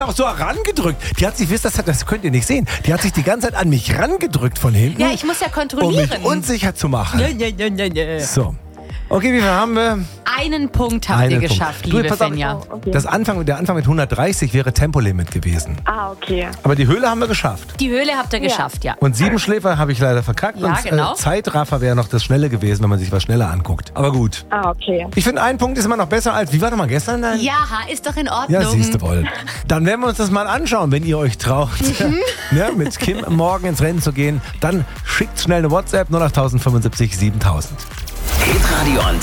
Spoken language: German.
auch so herangedrückt. Die hat sich, wisst ihr, das könnt ihr nicht sehen, die hat sich die ganze Zeit an mich rangedrückt von hinten. Ja, ich muss ja um kontrollieren. mich unsicher zu machen. Ja. So. Okay, wie viel haben wir? Einen Punkt habt ihr geschafft, liebe pass auf, Fenja. Okay. der Anfang mit 130 wäre Tempolimit gewesen. Okay. Aber die Höhle haben wir geschafft. Die Höhle habt ihr geschafft, ja. Und Siebenschläfer habe ich leider verkackt. Ja, und genau. Zeitraffer wäre noch das Schnelle gewesen, wenn man sich was schneller anguckt. Aber gut. Okay. Ich finde, ein Punkt ist immer noch besser als, wie war doch mal gestern? Ja, ist doch in Ordnung. Ja, siehst du wohl. Dann werden wir uns das mal anschauen, wenn ihr euch traut, mit Kim morgen ins Rennen zu gehen. Dann schickt schnell eine WhatsApp 08075 7000. Hitradio